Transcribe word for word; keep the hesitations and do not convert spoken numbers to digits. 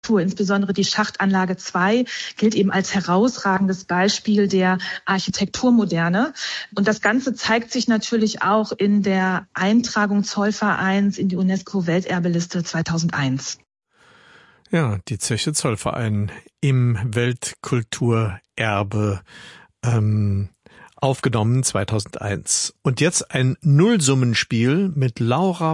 Insbesondere die Schachtanlage zwei gilt eben als herausragendes Beispiel der Architekturmoderne. Und das Ganze zeigt sich natürlich auch in der Eintragung Zollvereins in die UNESCO-Welterbeliste zweitausendeins. Ja, die Zeche Zollverein im Weltkulturerbe ähm, aufgenommen zweitausendeins. Und jetzt ein Nullsummenspiel mit Laura